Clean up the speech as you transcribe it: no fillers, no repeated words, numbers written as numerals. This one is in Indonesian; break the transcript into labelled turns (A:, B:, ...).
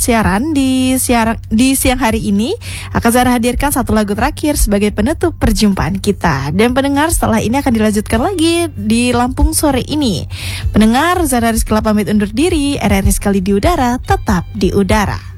A: siaran di siang hari ini akan Zara hadirkan satu lagu terakhir sebagai penutup perjumpaan kita. Dan pendengar, setelah ini akan dilanjutkan lagi di Lampung sore ini. Pendengar, Zara Rizkyla pamit undur diri. RRI sekali di udara, tetap di udara.